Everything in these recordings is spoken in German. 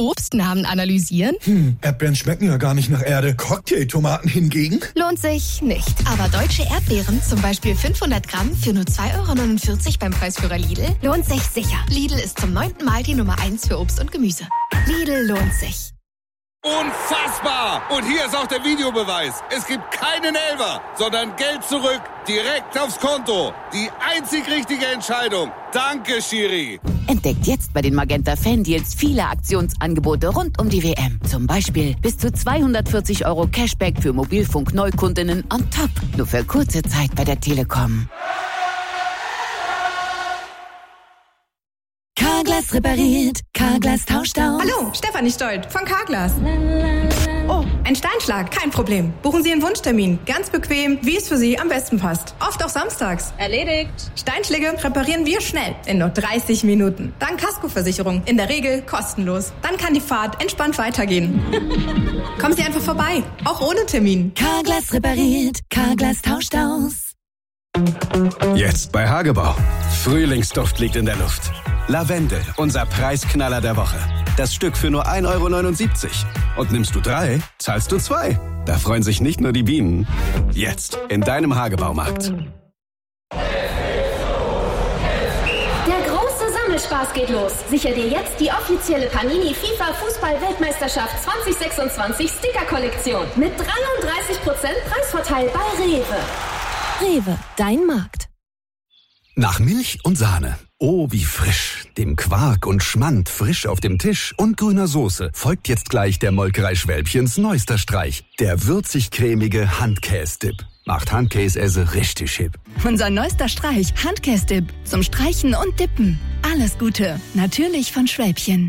Obstnamen analysieren? Erdbeeren schmecken ja gar nicht nach Erde. Cocktailtomaten hingegen? Lohnt sich nicht. Aber deutsche Erdbeeren, zum Beispiel 500 Gramm für nur 2,49 € beim Preisführer Lidl, lohnt sich sicher. Lidl ist zum 9. Mal die Nummer 1 für Obst und Gemüse. Lidl lohnt sich. Unfassbar! Und hier ist auch der Videobeweis. Es gibt keinen Elfer, sondern Geld zurück, direkt aufs Konto. Die einzig richtige Entscheidung. Danke, Schiri. Entdeckt jetzt bei den Magenta Fan-Deals viele Aktionsangebote rund um die WM. Zum Beispiel bis zu 240 € Cashback für Mobilfunk-Neukundinnen on top. Nur für kurze Zeit bei der Telekom. Carglass repariert, Carglass tauscht aus. Hallo, Stefanie Stolt von Carglass. Oh, ein Steinschlag, kein Problem. Buchen Sie Ihren Wunschtermin, ganz bequem, wie es für Sie am besten passt. Oft auch samstags. Erledigt. Steinschläge reparieren wir schnell, in nur 30 Minuten. Dank Kaskoversicherung, in der Regel kostenlos. Dann kann die Fahrt entspannt weitergehen. Kommen Sie einfach vorbei, auch ohne Termin. Carglass repariert, Carglass tauscht aus. Jetzt bei Hagebau. Frühlingsduft liegt in der Luft. Lavendel, unser Preisknaller der Woche. Das Stück für nur 1,79 €. Und nimmst du 3, zahlst du 2. Da freuen sich nicht nur die Bienen. Jetzt in deinem Hagebaumarkt. Der große Sammelspaß geht los. Sicher dir jetzt die offizielle Panini FIFA Fußball-Weltmeisterschaft 2026 Sticker-Kollektion. Mit 33% Preisvorteil bei Rewe. Rewe, dein Markt. Nach Milch und Sahne. Oh, wie frisch. Dem Quark und Schmand frisch auf dem Tisch und grüner Soße folgt jetzt gleich der Molkerei Schwälbchens neuester Streich. Der würzig-cremige Handkäse-Dip. Macht Handkäse richtig hip. Unser neuester Streich, Handkäse-Dip. Zum Streichen und Dippen. Alles Gute, natürlich von Schwälbchen.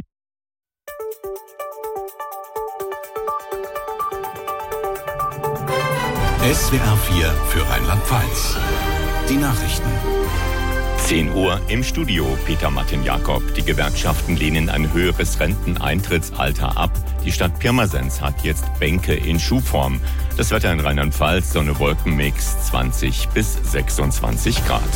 SWR 4 für Rheinland-Pfalz. Die Nachrichten. 10 Uhr im Studio, Peter Martin-Jakob. Die Gewerkschaften lehnen ein höheres Renteneintrittsalter ab. Die Stadt Pirmasens hat jetzt Bänke in Schuhform. Das Wetter in Rheinland-Pfalz, Sonne-Wolken-Mix, 20 bis 26 Grad.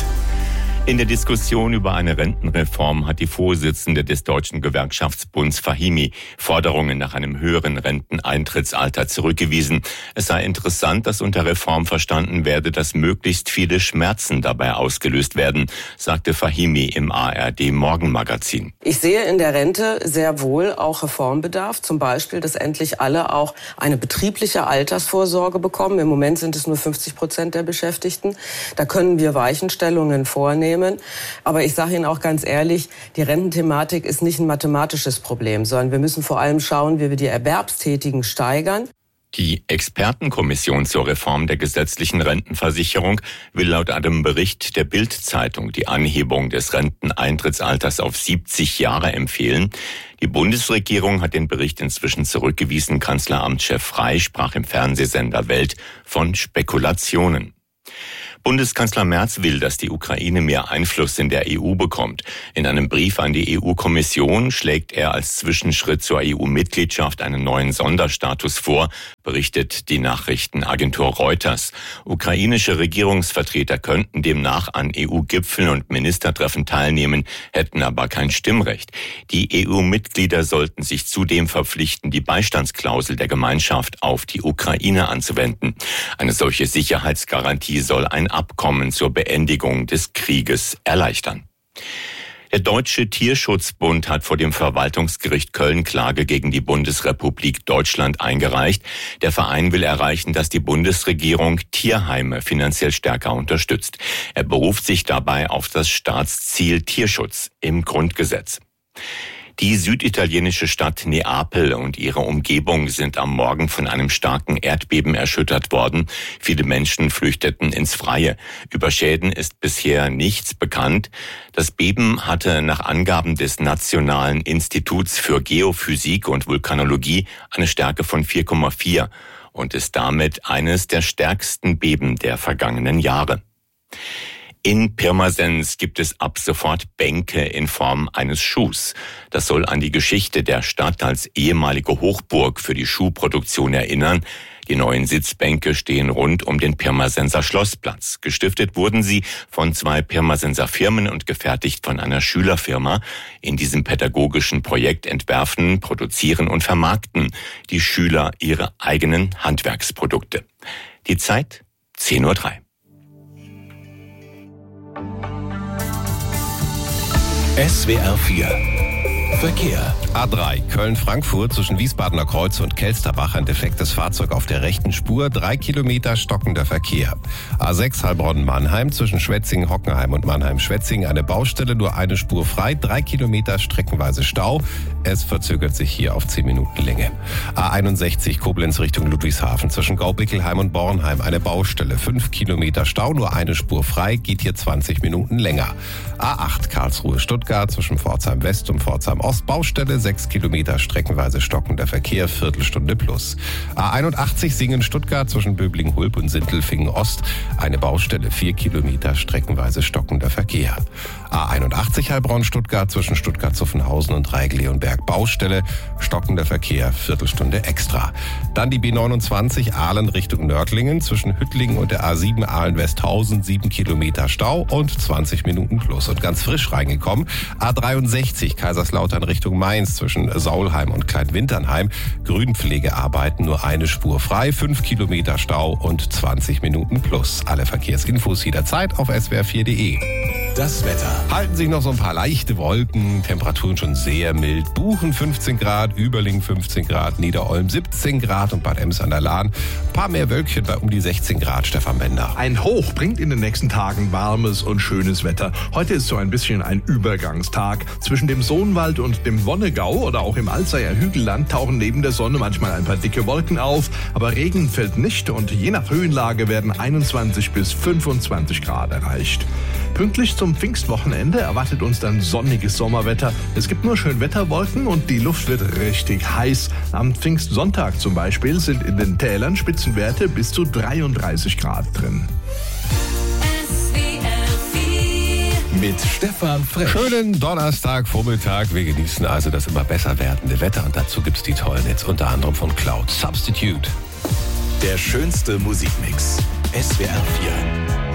In der Diskussion über eine Rentenreform hat die Vorsitzende des Deutschen Gewerkschaftsbunds Fahimi Forderungen nach einem höheren Renteneintrittsalter zurückgewiesen. Es sei interessant, dass unter Reform verstanden werde, dass möglichst viele Schmerzen dabei ausgelöst werden, sagte Fahimi im ARD Morgenmagazin. Ich sehe in der Rente sehr wohl auch Reformbedarf. Zum Beispiel, dass endlich alle auch eine betriebliche Altersvorsorge bekommen. Im Moment sind es nur 50% der Beschäftigten. Da können wir Weichenstellungen vornehmen. Aber ich sage Ihnen auch ganz ehrlich, die Rententhematik ist nicht ein mathematisches Problem, sondern wir müssen vor allem schauen, wie wir die Erwerbstätigen steigern. Die Expertenkommission zur Reform der gesetzlichen Rentenversicherung will laut einem Bericht der Bild-Zeitung die Anhebung des Renteneintrittsalters auf 70 Jahre empfehlen. Die Bundesregierung hat den Bericht inzwischen zurückgewiesen. Kanzleramtschef Frey sprach im Fernsehsender Welt von Spekulationen. Bundeskanzler Merz will, dass die Ukraine mehr Einfluss in der EU bekommt. In einem Brief an die EU-Kommission schlägt er als Zwischenschritt zur EU-Mitgliedschaft einen neuen Sonderstatus vor, berichtet die Nachrichtenagentur Reuters. Ukrainische Regierungsvertreter könnten demnach an EU-Gipfeln und Ministertreffen teilnehmen, hätten aber kein Stimmrecht. Die EU-Mitglieder sollten sich zudem verpflichten, die Beistandsklausel der Gemeinschaft auf die Ukraine anzuwenden. Eine solche Sicherheitsgarantie soll ein Abkommen zur Beendigung des Krieges erleichtern. Der Deutsche Tierschutzbund hat vor dem Verwaltungsgericht Köln Klage gegen die Bundesrepublik Deutschland eingereicht. Der Verein will erreichen, dass die Bundesregierung Tierheime finanziell stärker unterstützt. Er beruft sich dabei auf das Staatsziel Tierschutz im Grundgesetz. Die süditalienische Stadt Neapel und ihre Umgebung sind am Morgen von einem starken Erdbeben erschüttert worden. Viele Menschen flüchteten ins Freie. Über Schäden ist bisher nichts bekannt. Das Beben hatte nach Angaben des Nationalen Instituts für Geophysik und Vulkanologie eine Stärke von 4,4 und ist damit eines der stärksten Beben der vergangenen Jahre. In Pirmasens gibt es ab sofort Bänke in Form eines Schuhs. Das soll an die Geschichte der Stadt als ehemalige Hochburg für die Schuhproduktion erinnern. Die neuen Sitzbänke stehen rund um den Pirmasенser Schlossplatz. Gestiftet wurden sie von 2 Pirmasенser Firmen und gefertigt von einer Schülerfirma. In diesem pädagogischen Projekt entwerfen, produzieren und vermarkten die Schüler ihre eigenen Handwerksprodukte. Die Zeit 10:03 Uhr. SWR 4 Verkehr. A3 Köln-Frankfurt zwischen Wiesbadener Kreuz und Kelsterbach ein defektes Fahrzeug auf der rechten Spur, 3 Kilometer stockender Verkehr. A6 Heilbronn-Mannheim zwischen Schwetzingen-Hockenheim und Mannheim-Schwetzingen eine Baustelle, nur eine Spur frei, 3 Kilometer streckenweise Stau. Es verzögert sich hier auf 10 Minuten Länge. A61 Koblenz Richtung Ludwigshafen zwischen Gaubickelheim und Bornheim eine Baustelle, 5 Kilometer Stau, nur eine Spur frei, geht hier 20 Minuten länger. A8 Karlsruhe-Stuttgart zwischen Pforzheim West und Pforzheim Ost Baustelle, 6 Kilometer streckenweise stockender Verkehr, Viertelstunde plus. A81 Singen-Stuttgart zwischen Böblingen-Hulb und Sindelfingen-Ost eine Baustelle, 4 Kilometer streckenweise stockender Verkehr. A81 Heilbronn-Stuttgart zwischen Stuttgart-Zuffenhausen und Dreieck-Leonberg Baustelle, stockender Verkehr, Viertelstunde extra. Dann die B29 Aalen Richtung Nördlingen zwischen Hüttlingen und der A7 Aalen-Westhausen, 7 Kilometer Stau und 20 Minuten plus. Und ganz frisch reingekommen, A63 Kaiserslautern Richtung Mainz zwischen Saulheim und Kleinwinternheim, Grünpflegearbeiten, nur eine Spur frei, 5 Kilometer Stau und 20 Minuten plus. Alle Verkehrsinfos jederzeit auf swr4.de. Das Wetter. Halten sich noch so ein paar leichte Wolken, Temperaturen schon sehr mild. Buchen 15 Grad, Überlingen 15 Grad, Niederolm 17 Grad und Bad Ems an der Lahn. Ein paar mehr Wölkchen bei um die 16 Grad, Stefan Bender. Ein Hoch bringt in den nächsten Tagen warmes und schönes Wetter. Heute ist so ein bisschen ein Übergangstag. Zwischen dem Sohnwald und dem Wonnegau oder auch im Alzeier Hügelland tauchen neben der Sonne manchmal ein paar dicke Wolken auf. Aber Regen fällt nicht und je nach Höhenlage werden 21 bis 25 Grad erreicht. Pünktlich zum Pfingstwochenende erwartet uns dann sonniges Sommerwetter. Es gibt nur Schönwetterwolken und die Luft wird richtig heiß. Am Pfingstsonntag zum Beispiel sind in den Tälern Spitzenwerte bis zu 33 Grad drin. Mit Stefan Frech. Schönen Donnerstagvormittag. Wir genießen also das immer besser werdende Wetter und dazu gibt's die tollen Hits, unter anderem von Cloud. Substitute. Der schönste Musikmix. SWR 4.